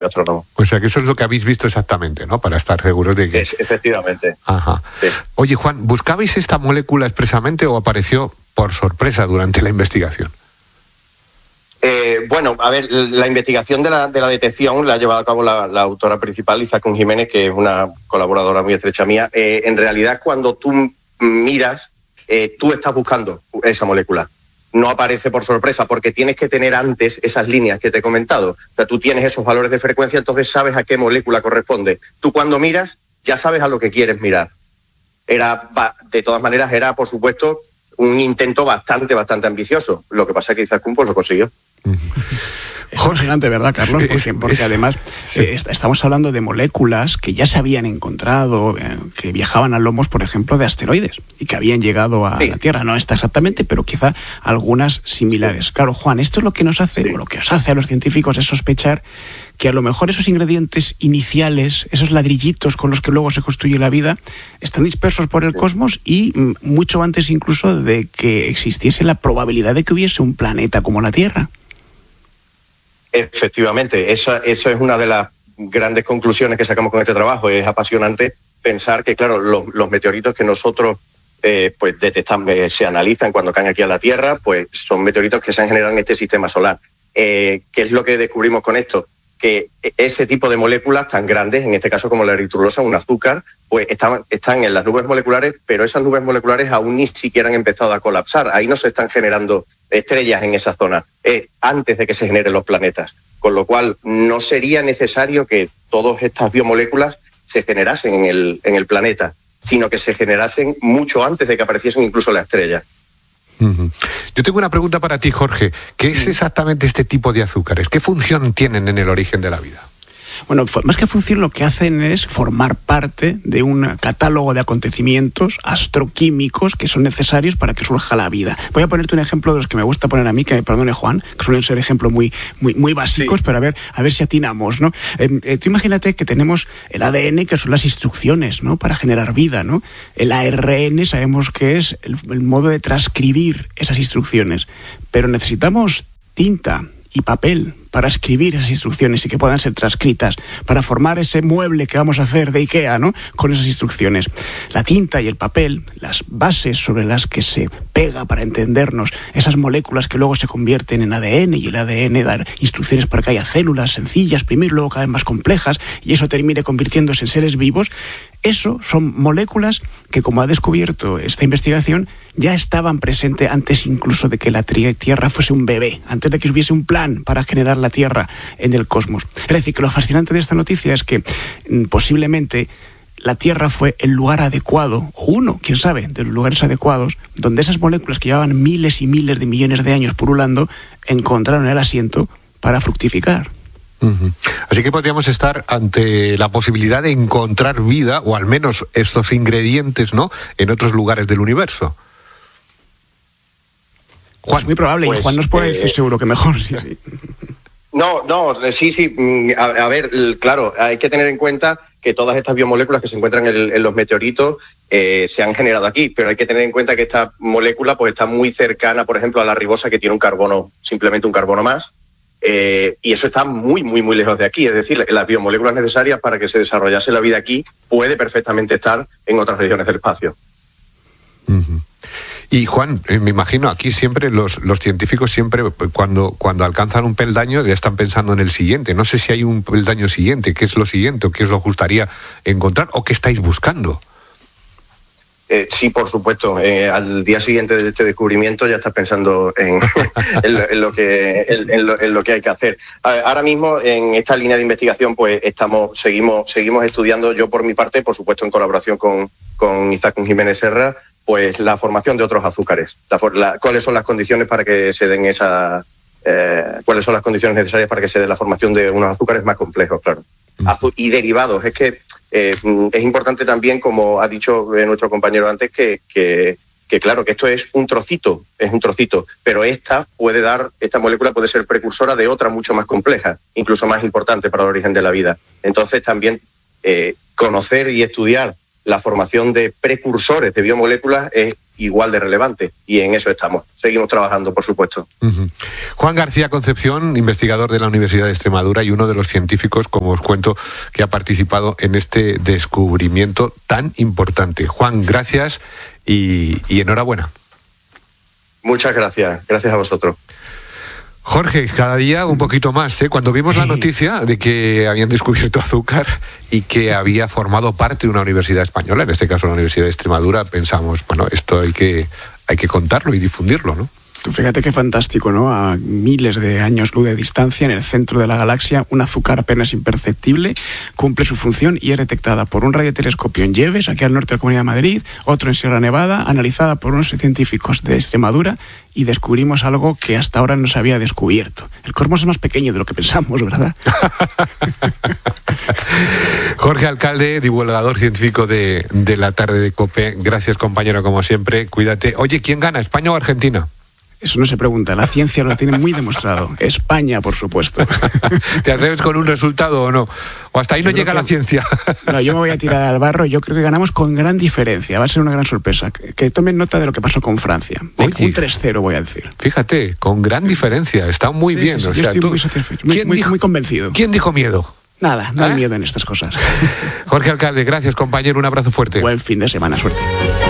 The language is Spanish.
astrónomo. O sea, que eso es lo que habéis visto exactamente, ¿no? Para estar seguros de que... Efectivamente. Ajá. Sí. Oye, Juan, ¿buscabais esta molécula expresamente o apareció por sorpresa durante la investigación? Bueno, a ver, la investigación de la detección la ha llevado a cabo la autora principal, Izaskun Jiménez, que es una colaboradora muy estrecha mía. En realidad, cuando tú miras, tú estás buscando esa molécula. No aparece por sorpresa, porque tienes que tener antes esas líneas que te he comentado. O sea, tú tienes esos valores de frecuencia, entonces sabes a qué molécula corresponde. Tú cuando miras, ya sabes a lo que quieres mirar. De todas maneras, era, por supuesto, un intento bastante ambicioso. Lo que pasa es que Izaskun pues lo consiguió. Es fascinante, ¿verdad, Carlos? Porque además estamos hablando de moléculas que ya se habían encontrado, que viajaban a lomos, por ejemplo, de asteroides y que habían llegado a la Tierra. No está exactamente, pero quizá algunas similares. Claro, Juan, esto es lo que nos hace, o lo que os hace a los científicos, es sospechar que a lo mejor esos ingredientes iniciales, esos ladrillitos con los que luego se construye la vida, están dispersos por el cosmos y mucho antes incluso de que existiese la probabilidad de que hubiese un planeta como la Tierra. Efectivamente, eso es una de las grandes conclusiones que sacamos con este trabajo. Es apasionante pensar que, claro, los meteoritos que nosotros pues detectamos, se analizan cuando caen aquí a la Tierra, pues son meteoritos que se han generado en este sistema solar. ¿Qué es lo que descubrimos con esto? Que ese tipo de moléculas tan grandes, en este caso como la eritrulosa, un azúcar, pues están en las nubes moleculares, pero esas nubes moleculares aún ni siquiera han empezado a colapsar. Ahí no se están generando estrellas en esa zona, antes de que se generen los planetas. Con lo cual, no sería necesario que todas estas biomoléculas se generasen en el planeta, sino que se generasen mucho antes de que apareciesen incluso las estrellas. Yo tengo una pregunta para ti, Jorge. ¿Qué es exactamente este tipo de azúcares? ¿Qué función tienen en el origen de la vida? Bueno, más que función, lo que hacen es formar parte de un catálogo de acontecimientos astroquímicos que son necesarios para que surja la vida. Voy a ponerte un ejemplo de los que me gusta poner a mí, que me perdone Juan, que suelen ser ejemplos muy básicos, sí. Pero a ver si atinamos, ¿no? Tú imagínate que tenemos el ADN, que son las instrucciones, ¿no?, para generar vida, ¿no? El ARN sabemos que es el modo de transcribir esas instrucciones, pero necesitamos tinta y papel para escribir esas instrucciones y que puedan ser transcritas, para formar ese mueble que vamos a hacer de IKEA, ¿no?, con esas instrucciones. La tinta y el papel, las bases sobre las que se pega para entendernos esas moléculas que luego se convierten en ADN, y el ADN da instrucciones para que haya células sencillas primero, luego cada vez más complejas, y eso termine convirtiéndose en seres vivos. Eso son moléculas que, como ha descubierto esta investigación, ya estaban presentes antes incluso de que la Tierra fuese un bebé, antes de que hubiese un plan para generar la Tierra en el cosmos. Es decir, que lo fascinante de esta noticia es que posiblemente la Tierra fue el lugar adecuado, o uno, quién sabe, de los lugares adecuados, donde esas moléculas que llevaban miles y miles de millones de años pululando, encontraron el asiento para fructificar. Así que podríamos estar ante la posibilidad de encontrar vida, o al menos estos ingredientes, ¿no?, en otros lugares del universo. Juan, es muy probable, y Juan nos puede decir seguro que mejor. Sí. Sí. A ver, claro, hay que tener en cuenta que todas estas biomoléculas que se encuentran en los meteoritos se han generado aquí, pero hay que tener en cuenta que esta molécula pues está muy cercana, por ejemplo, a la ribosa, que tiene simplemente un carbono más. Y eso está muy lejos de aquí. Es decir, las biomoléculas necesarias para que se desarrollase la vida aquí puede perfectamente estar en otras regiones del espacio. Y Juan, me imagino aquí siempre los científicos siempre cuando alcanzan un peldaño ya están pensando en el siguiente. No sé si hay un peldaño siguiente. ¿Qué es lo siguiente? ¿O qué os gustaría encontrar? ¿O qué estáis buscando? Sí, por supuesto. Al día siguiente de este descubrimiento ya estás pensando en lo que hay que hacer. Ahora mismo, en esta línea de investigación, pues seguimos estudiando. Yo, por mi parte, por supuesto, en colaboración con Izaskun Jiménez Serra, pues la formación de otros azúcares. ¿Cuáles son las condiciones para que se den cuáles son las condiciones necesarias para que se dé la formación de unos azúcares más complejos, claro. Y derivados. Es que es importante también, como ha dicho nuestro compañero antes, que claro, que esto es un trocito, pero esta molécula puede ser precursora de otra mucho más compleja, incluso más importante para el origen de la vida. Entonces también conocer y estudiar la formación de precursores de biomoléculas es igual de relevante, y en eso estamos. Seguimos trabajando, por supuesto. Uh-huh. Juan García Concepción, investigador de la Universidad de Extremadura y uno de los científicos, como os cuento, que ha participado en este descubrimiento tan importante. Juan, gracias y enhorabuena. Muchas gracias. Gracias a vosotros. Jorge, cada día un poquito más, ¿eh? Cuando vimos la noticia de que habían descubierto azúcar y que había formado parte de una universidad española, en este caso la Universidad de Extremadura, pensamos, bueno, esto hay que contarlo y difundirlo, ¿no? Tú fíjate qué fantástico, ¿no? A miles de años luz de distancia, en el centro de la galaxia, un azúcar apenas imperceptible cumple su función y es detectada por un radiotelescopio en Lleves, aquí al norte de la Comunidad de Madrid, otro en Sierra Nevada, analizada por unos científicos de Extremadura, y descubrimos algo que hasta ahora no se había descubierto. El cosmos es más pequeño de lo que pensamos, ¿verdad? Jorge Alcalde, divulgador científico de la tarde de COPE. Gracias, compañero, como siempre. Cuídate. Oye, ¿quién gana, España o Argentina? Eso no se pregunta, la ciencia lo tiene muy demostrado. España, por supuesto. ¿Te atreves con un resultado o no? ¿O hasta ahí no llega la ciencia? No, yo me voy a tirar al barro. Yo creo que ganamos con gran diferencia. Va a ser una gran sorpresa. Que tomen nota de lo que pasó con Francia. Oye, un 3-0 voy a decir. Fíjate, con gran diferencia. Está muy bien. Sí, o yo sea, estoy muy satisfecho, muy convencido. ¿Quién dijo miedo? Nada, no hay miedo en estas cosas. Jorge Alcalde, gracias, compañero. Un abrazo fuerte. Buen fin de semana, suerte.